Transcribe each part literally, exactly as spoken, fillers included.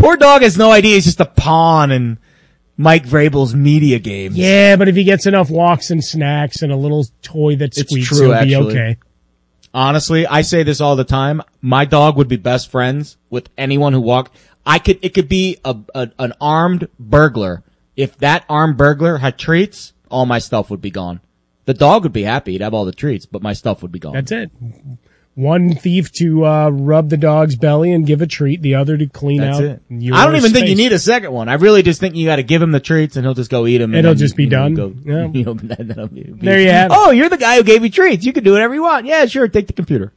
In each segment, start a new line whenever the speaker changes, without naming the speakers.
poor dog has no idea he's just a pawn in Mike Vrabel's media games.
Yeah, but if he gets enough walks and snacks and a little toy that squeaks,
it's true,
he'll
actually.
be okay.
Honestly, I say this all the time. My dog would be best friends with anyone who walked. I could, it could be a, a an armed burglar. If that armed burglar had treats, all my stuff would be gone. The dog would be happy. He'd have all the treats, but my stuff would be gone.
That's it. One thief to uh rub the dog's belly and give a treat, the other to clean
That's
out
it.
your
I don't even
space.
think you need a second one. I really just think you got to give him the treats and he'll just go eat them. And
It'll
then,
just be
you know,
done.
Go,
Yeah.
you know, then it'll be, be,
There you have it.
Oh, you're the guy who gave me treats. You can do whatever you want. Yeah, sure. Take the computer.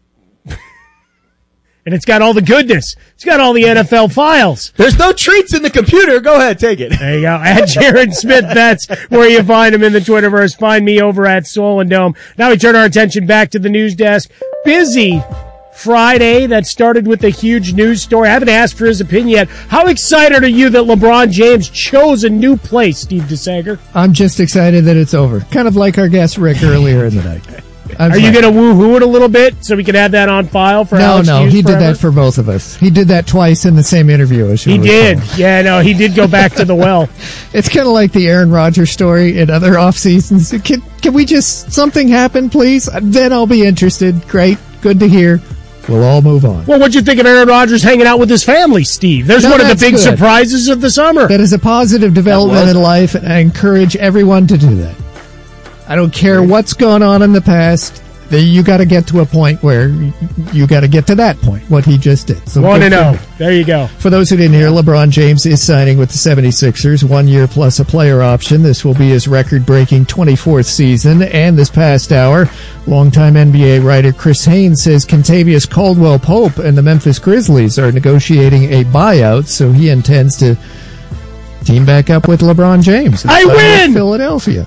And it's got all the goodness. It's got all the N F L files.
There's no treats in the computer. Go ahead, take it.
There you go. At Jared Smith, that's where you find him in the Twitterverse. Find me over at Swollen Dome. Now we turn our attention back to the news desk. Busy Friday that started with a huge news story. I haven't asked for his opinion yet. How excited are you that LeBron James chose a new place, Steve DeSager?
I'm just excited that it's over. Kind of like our guest Rick earlier in the night. I'm
Are you going to woo-hoo it a little bit so we can have that on file for
No,
Alex
no,
Hughes
he
forever?
did that for both of us. He did that twice in the same interview. As you
He did.
recall.
Yeah, no, he did go back to the well.
It's kind of like the Aaron Rodgers story in other off seasons. Can, can we just, something happen, please? Then I'll be interested. Great. Good to hear. We'll all move on.
Well, what'd you think of Aaron Rodgers hanging out with his family, Steve? There's
No,
one of the
that's
big
good.
surprises of the summer.
That is a positive development in life, and I encourage everyone to do that. I don't care what's gone on in the past. You got to get to a point where you got to get to that point, what he just did. So
One and
good
oh.
for him.
There you go.
For those who didn't hear, LeBron James is signing with the seventy-sixers, one year plus a player option. This will be his record-breaking twenty-fourth season. And this past hour, longtime N B A writer Chris Haynes says Kentavious Caldwell-Pope and the Memphis Grizzlies are negotiating a buyout, so he intends to team back up with LeBron James.
I win!
Philadelphia.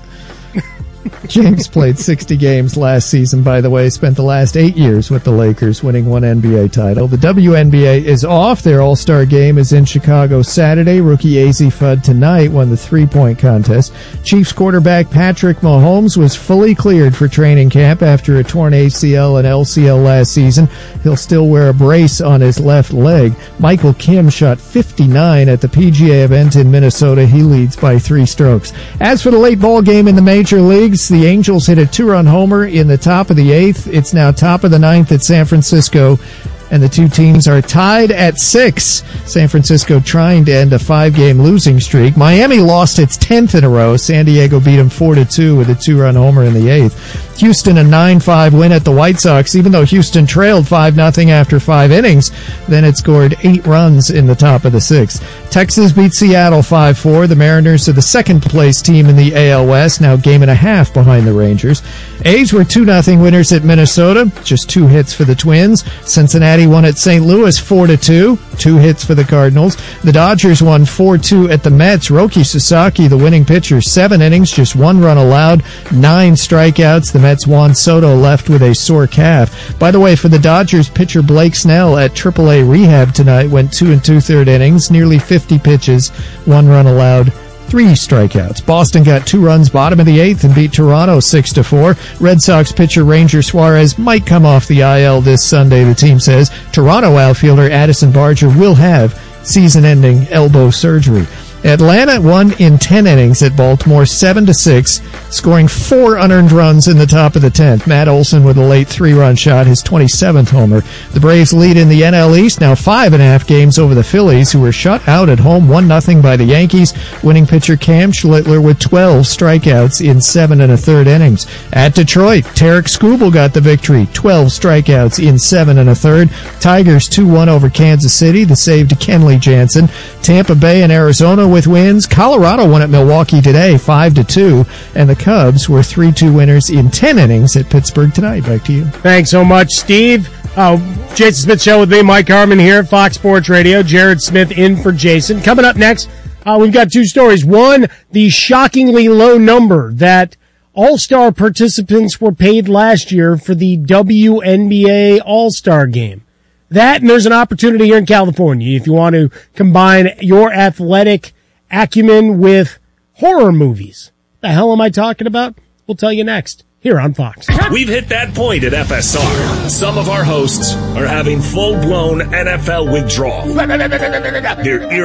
James played sixty games last season, by the way, spent the last eight years with the Lakers, winning one N B A title. The W N B A is off. Their All-Star game is in Chicago Saturday. Rookie A Z Fudd tonight won the three-point contest. Chiefs quarterback Patrick Mahomes was fully cleared for training camp after a torn A C L and L C L last season. He'll still wear a brace on his left leg. Michael Kim shot fifty-nine at the P G A event in Minnesota. He leads by three strokes. As for the late ball game in the major leagues, the Angels hit a two-run homer in the top of the eighth. It's now top of the ninth at San Francisco, and the two teams are tied at six. San Francisco trying to end a five-game losing streak. Miami lost its tenth in a row. San Diego beat them four to two with a two-run homer in the eighth. Houston a nine five win at the White Sox, even though Houston trailed five nothing after five innings. Then it scored eight runs in the top of the sixth. Texas beat Seattle five four. The Mariners are the second-place team in the A L West, now game and a half behind the Rangers. A's were two nothing winners at Minnesota, just two hits for the Twins. Cincinnati won at Saint Louis four to two, two hits for the Cardinals. The Dodgers won four two at the Mets. Roki Sasaki, the winning pitcher, seven innings, just one run allowed, nine strikeouts. The Mets Juan Soto left with a sore calf. By the way, for the Dodgers, pitcher Blake Snell at triple A rehab tonight went two and two-third innings, nearly fifty pitches, one run allowed, three strikeouts. Boston got two runs bottom of the eighth and beat Toronto six to four. Red Sox pitcher Ranger Suarez might come off the I L this Sunday, the team says. Toronto outfielder Addison Barger will have season-ending elbow surgery. Atlanta won in ten innings at Baltimore, seven to six, scoring four unearned runs in the top of the tenth. Matt Olson with a late three-run shot, his twenty-seventh homer. The Braves lead in the N L East, now five and a half games over the Phillies, who were shut out at home, one nothing by the Yankees. Winning pitcher Cam Schlittler with twelve strikeouts in seven and a third innings. At Detroit, Tarek Skubal got the victory, twelve strikeouts in seven and a third. Tigers two one over Kansas City, the save to Kenley Jansen. Tampa Bay and Arizona with wins. Colorado won at Milwaukee today, five to two, and the Cubs were three two winners in ten innings at Pittsburgh tonight. Back to you.
Thanks so much, Steve. Uh, Jason Smith Show with me, Mike Harmon here at Fox Sports Radio. Jared Smith in for Jason. Coming up next, uh, we've got two stories. One, the shockingly low number that All-Star participants were paid last year for the W N B A All-Star Game. That, and there's an opportunity here in California if you want to combine your athletic acumen with horror movies. The hell am I talking about? We'll tell you next here on Fox.
We've hit that point at F S R. Some of our hosts are having full-blown N F L withdrawal. They're